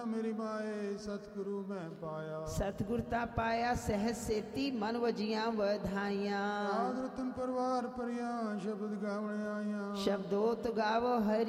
ਮੇਰੀ ਮਾਏ ਸਤਿਗੁਰੂ ਮੈਂ ਪਾਇਆ। ਸਤਿਗੁਰ ਤਾ ਪਾਇਆ ਸਹਿਜ ਸੇਤੀ ਮਨ ਵਜੀਆਂ ਵਧਾਈਆਂ। ਰਾਗ ਰਤਨ ਪਰਵਾਰ ਭਰਿਆ ਸ਼ਬਦ ਗਾਵਣ ਆਇਆ। ਸ਼ਬਦੋਤ ਗਾਵੋ ਹਰੀ